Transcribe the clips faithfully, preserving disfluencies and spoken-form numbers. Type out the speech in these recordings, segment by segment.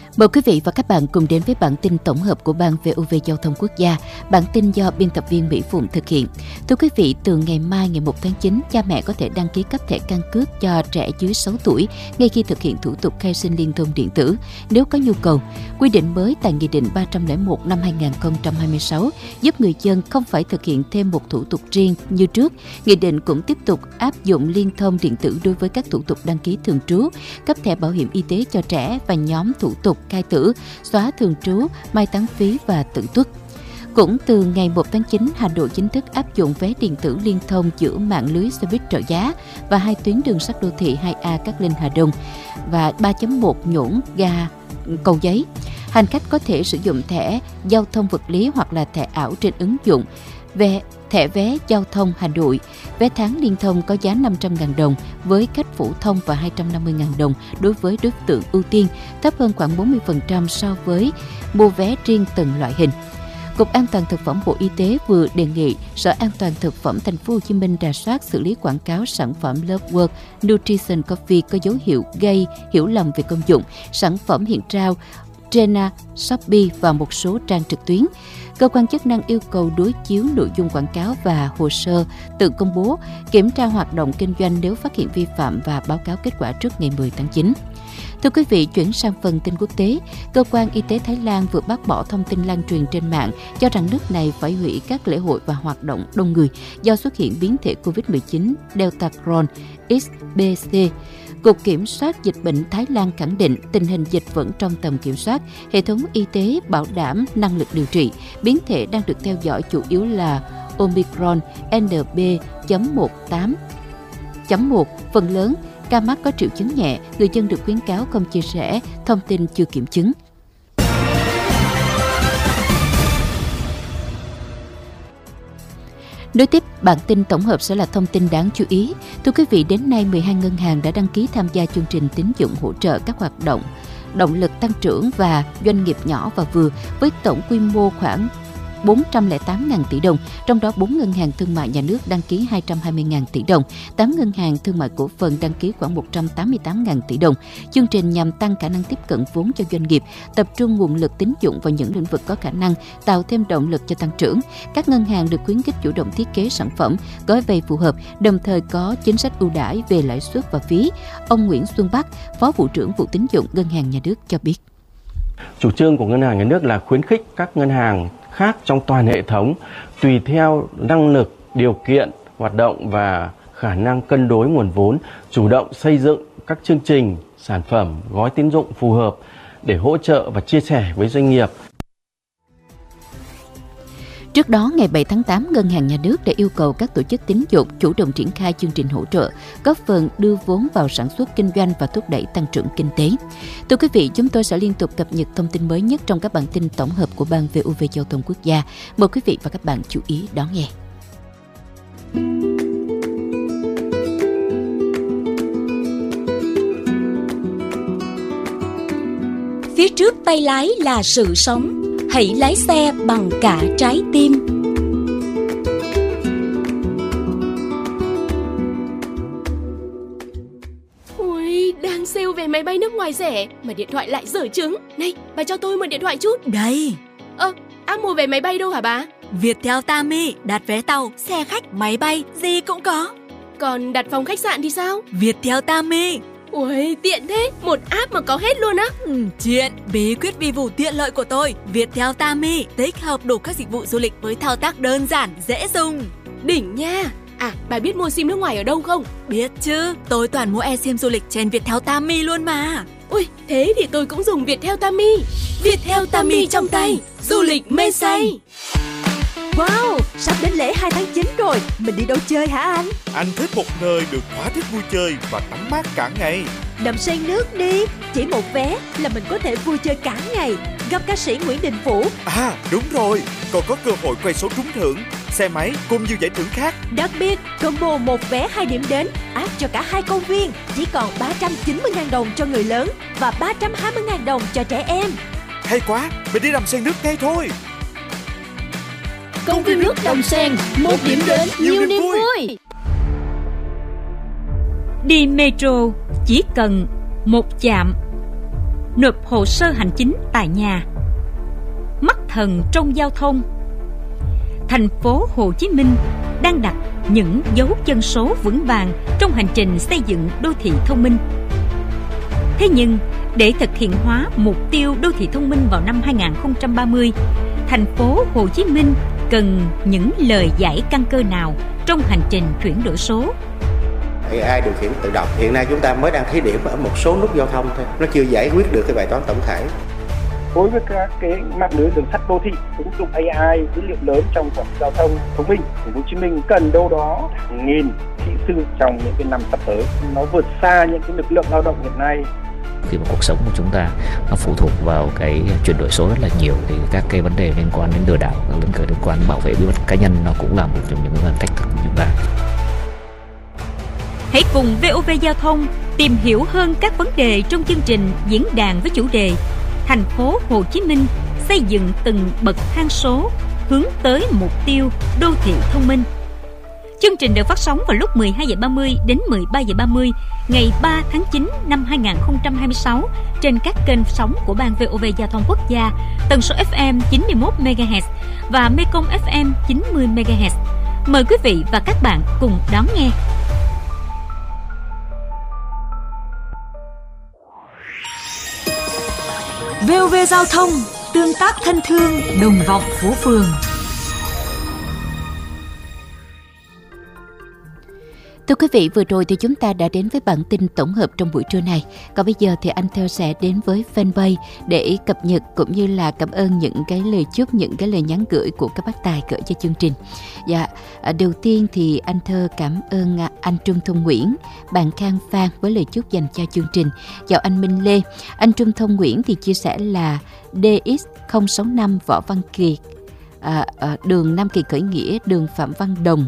Mời quý vị và các bạn cùng đến với bản tin tổng hợp của Ban vê o vê Giao thông Quốc gia. Bản tin do biên tập viên Mỹ Phụng thực hiện. Thưa quý vị, từ ngày mai ngày một tháng chín, cha mẹ có thể đăng ký cấp thẻ căn cước cho trẻ dưới sáu tuổi ngay khi thực hiện thủ tục khai sinh liên thông điện tử nếu có nhu cầu. Quy định mới tại Nghị định ba trăm lẻ một năm hai nghìn không trăm hai mươi sáu giúp người dân không phải thực hiện thêm một thủ tục riêng như trước. Nghị định cũng tiếp tục áp dụng liên thông điện tử đối với các thủ tục đăng ký thường trú, cấp thẻ bảo hiểm y tế cho trẻ và nhóm thủ tục khai tử, xóa thường trú, mai táng phí và tử tuất. Cũng từ ngày một tháng chín, Hà Nội chính thức áp dụng vé điện tử liên thông giữa mạng lưới xe buýt trợ giá và hai tuyến đường sắt đô thị hai A Cát Linh Hà Đông và ba chấm một Nhổn ga Cầu Giấy. Hành khách có thể sử dụng thẻ giao thông vật lý hoặc là thẻ ảo trên ứng dụng về thẻ vé giao thông Hà Nội. Vé tháng liên thông có giá năm trăm nghìn đồng với khách phổ thông và hai trăm năm mươi nghìn đồng đối với đối tượng ưu tiên, thấp hơn khoảng bốn mươi phần trăm so với mua vé riêng từng loại hình. Cục An toàn thực phẩm Bộ Y tế vừa đề nghị Sở An toàn thực phẩm Thành phố Hồ Chí Minh rà soát xử lý quảng cáo sản phẩm Love World Nutrition Coffee có dấu hiệu gây hiểu lầm về công dụng. Sản phẩm hiện rao trên Shopee và một số trang trực tuyến. Cơ quan chức năng yêu cầu đối chiếu nội dung quảng cáo và hồ sơ tự công bố, kiểm tra hoạt động kinh doanh nếu phát hiện vi phạm và báo cáo kết quả trước ngày mười tháng chín. Thưa quý vị, chuyển sang phần tin quốc tế, Cơ quan Y tế Thái Lan vừa bác bỏ thông tin lan truyền trên mạng cho rằng nước này phải hủy các lễ hội và hoạt động đông người do xuất hiện biến thể covid mười chín Delta Cron X B C. Cục Kiểm soát Dịch bệnh Thái Lan khẳng định tình hình dịch vẫn trong tầm kiểm soát, hệ thống y tế bảo đảm năng lực điều trị. Biến thể đang được theo dõi chủ yếu là Omicron N B chấm một tám chấm một, phần lớn ca mắc có triệu chứng nhẹ, người dân được khuyến cáo không chia sẻ thông tin chưa kiểm chứng. Nối tiếp bản tin tổng hợp sẽ là thông tin đáng chú ý. Thưa quý vị, đến nay mười hai ngân hàng đã đăng ký tham gia chương trình tín dụng hỗ trợ các hoạt động động lực tăng trưởng và doanh nghiệp nhỏ và vừa với tổng quy mô khoảng bốn trăm lẻ tám nghìn tỷ đồng, trong đó bốn ngân hàng thương mại nhà nước đăng ký hai trăm hai mươi nghìn tỷ đồng, tám ngân hàng thương mại cổ phần đăng ký khoảng một trăm tám mươi tám nghìn tỷ đồng. Chương trình nhằm tăng khả năng tiếp cận vốn cho doanh nghiệp, tập trung nguồn lực tín dụng vào những lĩnh vực có khả năng tạo thêm động lực cho tăng trưởng. Các ngân hàng được khuyến khích chủ động thiết kế sản phẩm, gói vay phù hợp, đồng thời có chính sách ưu đãi về lãi suất và phí. Ông Nguyễn Xuân Bắc, Phó Vụ trưởng Vụ Tín dụng Ngân hàng Nhà nước cho biết. Chủ trương của Ngân hàng Nhà nước là khuyến khích các ngân hàng khác trong toàn hệ thống tùy theo năng lực, điều kiện hoạt động và khả năng cân đối nguồn vốn, chủ động xây dựng các chương trình, sản phẩm, gói tín dụng phù hợp để hỗ trợ và chia sẻ với doanh nghiệp. Trước đó, ngày bảy tháng tám, Ngân hàng Nhà nước đã yêu cầu các tổ chức tín dụng chủ động triển khai chương trình hỗ trợ, góp phần đưa vốn vào sản xuất kinh doanh và thúc đẩy tăng trưởng kinh tế. Thưa quý vị, chúng tôi sẽ liên tục cập nhật thông tin mới nhất trong các bản tin tổng hợp của Ban vê o vê Giao thông Quốc gia. Mời quý vị và các bạn chú ý đón nghe. Phía trước tay lái là sự sống. Hãy lái xe bằng cả trái tim. Ui, đang sale về máy bay nước ngoài rẻ mà điện thoại lại dở trứng. Này, bà cho tôi mượn điện thoại chút. Đây. Ơ, áp mua vé máy bay đâu hả bà? Viettel Tami, đặt vé tàu, xe khách, máy bay, gì cũng có. Còn đặt phòng khách sạn thì sao? Viettel Tami. Ui, tiện thế, một app mà có hết luôn á. Ừ, chuyện, bí quyết vi vụ tiện lợi của tôi. Viettel Tami, tích hợp đủ các dịch vụ du lịch với thao tác đơn giản, dễ dùng. Đỉnh nha. À, bà biết mua sim nước ngoài ở đâu không? Biết chứ, tôi toàn mua eSIM du lịch trên Viettel Tami luôn mà. Ui, thế thì tôi cũng dùng Viettel Tami. Viettel Tami trong tay, du lịch mê say. Wow, sắp đến lễ hai tháng chín rồi, mình đi đâu chơi hả anh? Anh thích một nơi được thỏa thích vui chơi và tắm mát cả ngày. Đầm sen nước đi, chỉ một vé là mình có thể vui chơi cả ngày. Gặp ca sĩ Nguyễn Đình Vũ. À, đúng rồi, còn có cơ hội quay số trúng thưởng, xe máy cùng nhiều giải thưởng khác. Đặc biệt, combo một vé hai điểm đến áp cho cả hai công viên, chỉ còn ba trăm chín mươi nghìn đồng cho người lớn và ba trăm hai mươi nghìn đồng cho trẻ em. Hay quá, mình đi đầm sen nước ngay thôi. Công viên nước Đầm Sen, một điểm đến, nhiều niềm vui. Đi metro chỉ cần một chạm. nộp hồ sơ hành chính tại nhà. Mắt thần trong giao thông. Thành phố Hồ Chí Minh đang đặt những dấu chân số vững vàng trong hành trình xây dựng đô thị thông minh. Thế nhưng, để thực hiện hóa mục tiêu đô thị thông minh vào năm hai không ba mươi, thành phố Hồ Chí Minh cần những lời giải căn cơ nào trong hành trình chuyển đổi số? a i điều khiển tự động hiện nay chúng ta mới đang thí điểm ở một số nút giao thông thôi, nó chưa giải quyết được cái bài toán tổng thể. Đối với các cái mạng lưới đường sắt đô thị, ứng dụng a i dữ liệu lớn trong quản lý giao thông thông minh, thành phố Hồ Chí Minh cần đâu đó hàng nghìn kỹ sư trong những cái năm sắp tới. Nó vượt xa những cái lực lượng lao động hiện nay. Khi mà cuộc sống của chúng ta nó phụ thuộc vào cái chuyển đổi số rất là nhiều, thì các cái vấn đề liên quan đến lừa đảo, các liên quan đến bảo vệ bí mật cá nhân nó cũng là một trong những cái thách thức của chúng ta. Hãy cùng vê o vê Giao thông tìm hiểu hơn các vấn đề trong chương trình diễn đàn với chủ đề Thành phố Hồ Chí Minh xây dựng từng bậc thang số hướng tới mục tiêu đô thị thông minh. Chương trình được phát sóng vào lúc mười hai giờ ba mươi đến mười ba giờ ba mươi ngày ba tháng chín năm hai không hai sáu trên các kênh sóng của Ban vê o vê Giao thông Quốc gia, tần số ép em chín mươi mốt mê ga héc và Mekong ép em chín mươi mê ga héc. Mời quý vị và các bạn cùng đón nghe. vê o vê Giao thông, tương tác thân thương, đồng vọng phố phường. Thưa quý vị, vừa rồi thì chúng ta đã đến với bản tin tổng hợp trong buổi trưa này. Còn bây giờ thì anh Thơ sẽ đến với fanpage để cập nhật cũng như là cảm ơn những cái lời chúc, những cái lời nhắn gửi của các bác tài gửi cho chương trình. Dạ, đầu tiên thì anh Thơ cảm ơn anh Trung Thông Nguyễn, bạn Khang Phan với lời chúc dành cho chương trình. Chào anh Minh Lê. Anh Trung Thông Nguyễn thì chia sẻ là đê ích không sáu năm Võ Văn Kiệt, à, à, đường Nam Kỳ Khởi Nghĩa, đường Phạm Văn Đồng,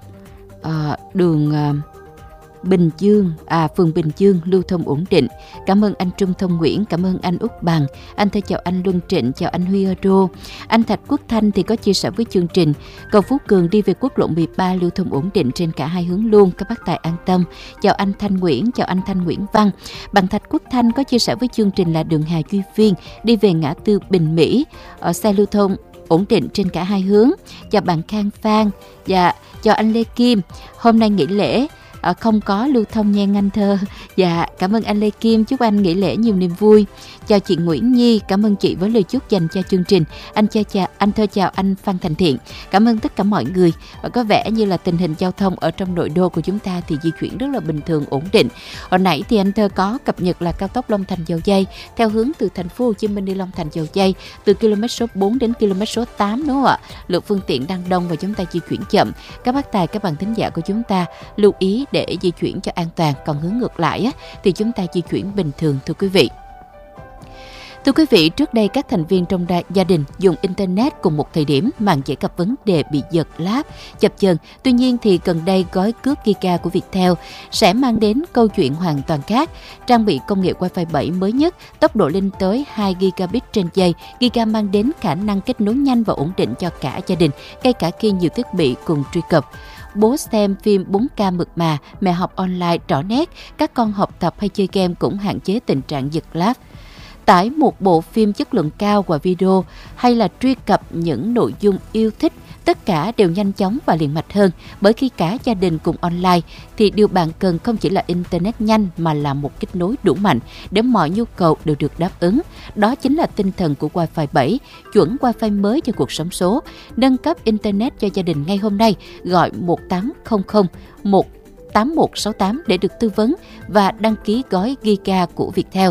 À, đường à, Bình Dương, à phường Bình Dương lưu thông ổn định. Cảm ơn anh Trung Thông Nguyễn, cảm ơn anh Út Bằng. Anh Thơ chào anh Luân Trịnh, chào anh Huy Rô. Anh Thạch Quốc Thanh thì có chia sẻ với chương trình cầu Phú Cường đi về quốc lộ mười ba lưu thông ổn định trên cả hai hướng luôn, các bác tài an tâm. Chào anh Thanh Nguyễn, chào anh Thanh Nguyễn Văn. Bạn Thạch Quốc Thanh có chia sẻ với chương trình là đường Hà Duy Viên đi về ngã tư Bình Mỹ, ở xe lưu thông ổn định trên cả hai hướng. Chào bạn Khang Phan. Dạ, chào anh Lê Kim. Hôm nay nghỉ lễ à, không có lưu thông nha anh Thơ. Dạ, cảm ơn anh Lê Kim, chúc anh nghỉ lễ nhiều niềm vui. Chào chị Nguyễn Nhi, cảm ơn chị với lời chúc dành cho chương trình. Anh chào, chào anh Thơ, chào anh Phan Thành Thiện. Cảm ơn tất cả mọi người. Và có vẻ như là tình hình giao thông ở trong nội đô của chúng ta thì di chuyển rất là bình thường, ổn định. Hồi nãy thì anh Thơ có cập nhật là cao tốc Long Thành Dầu Giây theo hướng từ thành phố Hồ Chí Minh đi Long Thành Dầu Giây từ km số bốn đến km số tám, đúng không ạ? Lượng phương tiện đang đông và chúng ta di chuyển chậm. Các bác tài, các bạn thính giả của chúng ta lưu ý để di chuyển cho an toàn. Còn hướng ngược lại á, thì chúng ta di chuyển bình thường, thưa quý vị. Thưa quý vị, trước đây các thành viên trong gia đình dùng Internet cùng một thời điểm, mạng dễ gặp vấn đề bị giật láp, chập chờn. Tuy nhiên thì gần đây gói cước Giga của Viettel sẽ mang đến câu chuyện hoàn toàn khác. Trang bị công nghệ Wi-Fi bảy mới nhất, tốc độ lên tới hai gigabit trên giây. Giga mang đến khả năng kết nối nhanh và ổn định cho cả gia đình, ngay cả khi nhiều thiết bị cùng truy cập. Bố xem phim bốn K mượt mà, mẹ học online rõ nét, các con học tập hay chơi game cũng hạn chế tình trạng giật láp. Tải một bộ phim chất lượng cao qua video hay là truy cập những nội dung yêu thích, tất cả đều nhanh chóng và liền mạch hơn. Bởi khi cả gia đình cùng online thì điều bạn cần không chỉ là Internet nhanh mà là một kết nối đủ mạnh để mọi nhu cầu đều được đáp ứng. Đó chính là tinh thần của Wi-Fi bảy, chuẩn Wi-Fi mới cho cuộc sống số. Nâng cấp Internet cho gia đình ngay hôm nay, gọi một tám không không một tám một sáu tám để được tư vấn và đăng ký gói Giga của Viettel.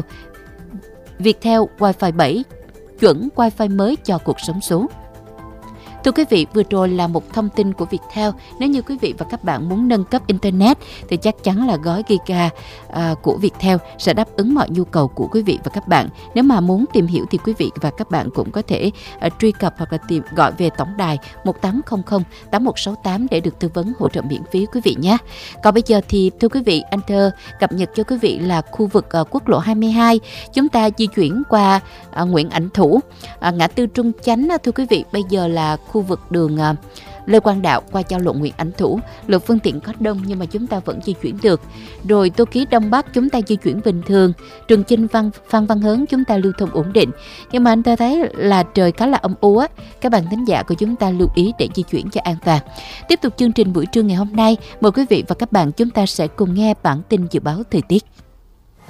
Viettel Wi-Fi bảy, chuẩn Wi-Fi mới cho cuộc sống số. Thưa quý vị, vừa rồi là một thông tin của Viettel. Nếu như quý vị và các bạn muốn nâng cấp Internet thì chắc chắn là gói Giga à, của Viettel sẽ đáp ứng mọi nhu cầu của quý vị và các bạn. Nếu mà muốn tìm hiểu thì quý vị và các bạn cũng có thể à, truy cập hoặc là tìm gọi về tổng đài một tám không không tám một sáu tám để được tư vấn hỗ trợ miễn phí quý vị nhé. Còn bây giờ thì thưa quý vị, anh Thơ cập nhật cho quý vị là khu vực à, quốc lộ hai mươi hai. Chúng ta di chuyển qua à, Nguyễn Ảnh Thủ, à, ngã tư Trung Chánh. Thưa quý vị, bây giờ là khu vực đường Lê Quang Đạo qua giao lộ Nguyễn Ánh Thủ, lượng phương tiện có đông nhưng mà chúng ta vẫn di chuyển được. Rồi Tô Ký Đông Bắc chúng ta di chuyển bình thường. Trường Chinh Văn Phan Văn Hớn chúng ta lưu thông ổn định. Nhưng mà anh ta thấy là trời khá là âm u á, các bạn thính giả của chúng ta lưu ý để di chuyển cho an toàn. Tiếp tục chương trình buổi trưa ngày hôm nay, mời quý vị và các bạn chúng ta sẽ cùng nghe bản tin dự báo thời tiết.